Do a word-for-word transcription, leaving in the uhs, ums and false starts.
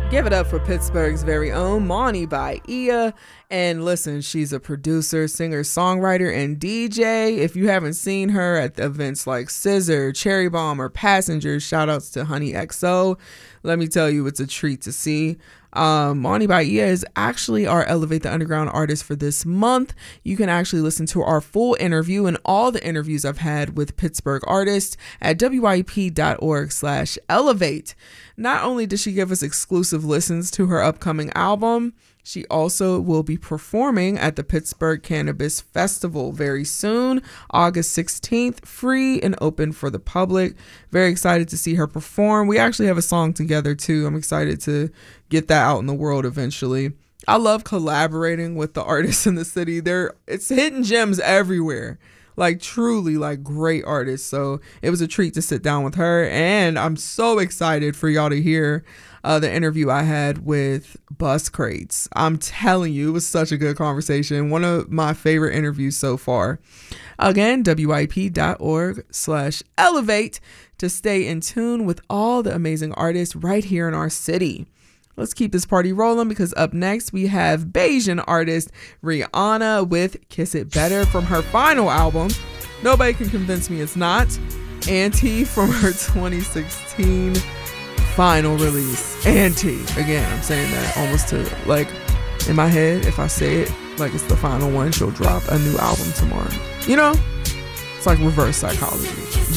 Give it up for Pittsburgh's very own Monty by Ia. And listen, she's a producer, singer, songwriter, and D J. If you haven't seen her at events like Scissor, Cherry Bomb, or Passengers, shout outs to Honey X O. Let me tell you, it's a treat to see. Um, Monty by Ia is actually our Elevate the Underground artist for this month. You can actually listen to our full interview and all the interviews I've had with Pittsburgh artists at W Y P dot org slash elevate. Not only did she give us exclusive listens to her upcoming album, she also will be performing at the Pittsburgh Cannabis Festival very soon, August sixteenth, free and open for the public. Very excited to see her perform. We actually have a song together too. I'm excited to get that out in the world eventually. I love collaborating with the artists in the city. They're it's hidden gems everywhere. Like truly like great artists. So it was a treat to sit down with her, and I'm so excited for y'all to hear uh, the interview I had with Bus Crates. I'm telling you, it was such a good conversation. One of my favorite interviews so far. Again, W Y P dot org slash elevate to stay in tune with all the amazing artists right here in our city. Let's keep this party rolling, because up next we have Bayesian artist Rihanna with Kiss It Better from her final album, Nobody Can Convince Me It's Not, Auntie from her twenty sixteen final release. Auntie. Again, I'm saying that almost to, like, in my head, if I say it like it's the final one, she'll drop a new album tomorrow. You know? It's like reverse psychology.